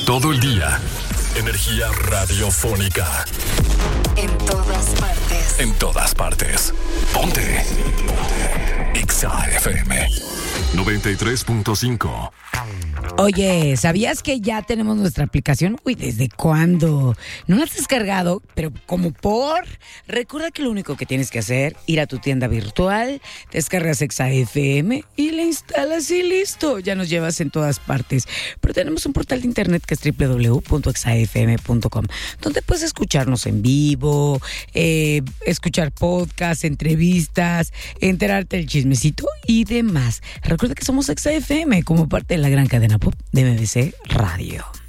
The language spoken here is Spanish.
todo el día. Energía radiofónica. En todas partes. En todas partes. Ponte. Exa FM 93.5. Oye, ¿sabías que ya tenemos nuestra aplicación? Uy, ¿desde cuándo? ¿No la has descargado? Pero como por... Recuerda que lo único que tienes que hacer, ir a tu tienda virtual, descargas Exa FM y la instalas y listo. Ya nos llevas en todas partes. Pero tenemos un portal de internet que es www.exafm.com, donde puedes escucharnos en vivo, escuchar podcasts, entrevistas, enterarte del chismecito y demás. Recuerda que somos Exa FM como parte de la gran cadena pop de MBC Radio.